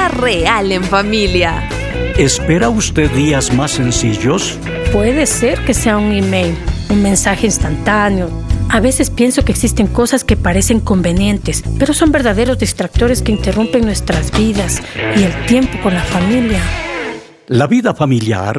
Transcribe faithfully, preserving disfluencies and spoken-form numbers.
real en familia. ¿Espera usted días más sencillos? Puede ser que sea un email, un mensaje instantáneo. A veces pienso que existen cosas que parecen convenientes, pero son verdaderos distractores que interrumpen nuestras vidas y el tiempo con la familia. La vida familiar